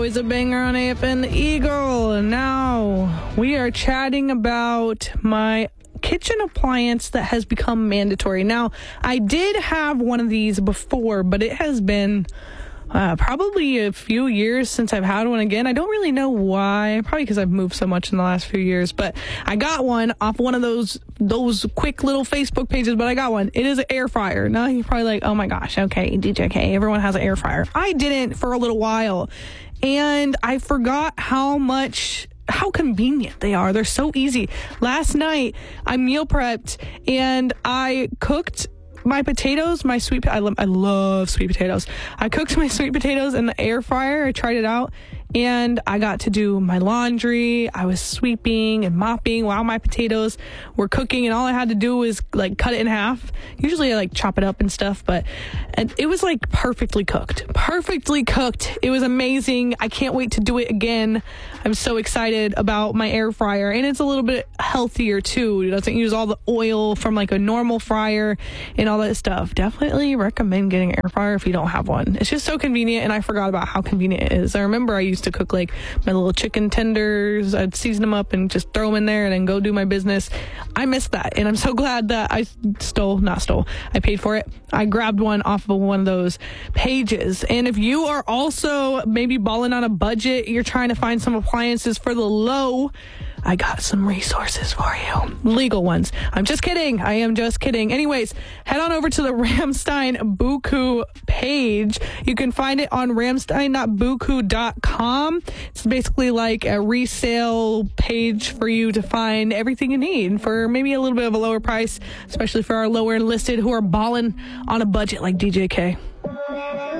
Always a banger on AFN The Eagle. And now we are chatting about my kitchen appliance that has become mandatory. Now, I did have one of these before, but it has been probably a few years since I've had one again. I don't really know why. Probably because I've moved so much in the last few years. But I got one off one of those quick little Facebook pages, but I got one. It is an air fryer. Now you're probably like, oh my gosh, okay, DJK, everyone has an air fryer. I didn't for a little while. And I forgot how convenient they are. They're so easy. Last night, I meal prepped and I cooked my potatoes, I love sweet potatoes. I cooked my sweet potatoes in the air fryer. I tried it out and I got to do my laundry. I was sweeping and mopping while my potatoes were cooking, and all I had to do was like cut it in half. Usually I like chop it up and stuff, but it was like perfectly cooked. It was amazing. I can't wait to do it again. I'm so excited about my air fryer, and it's a little bit healthier too. It doesn't use all the oil from like a normal fryer and all that stuff. Definitely recommend getting an air fryer if you don't have one. It's just so convenient, and I forgot about how convenient it is. I remember I used to cook like my little chicken tenders. I'd season them up and just throw them in there and then go do my business. I miss that, and I'm so glad that I paid for it. I grabbed one off of one of those pages. And if you are also maybe balling on a budget, you're trying to find some appliances for the low, I got some resources for you. Legal ones. I'm just kidding. I am just kidding. Anyways, head on over to the Ramstein Buku page. You can find it on ramstein.buku.com. It's basically like a resale page for you to find everything you need for maybe a little bit of a lower price, especially for our lower enlisted who are balling on a budget like DJK.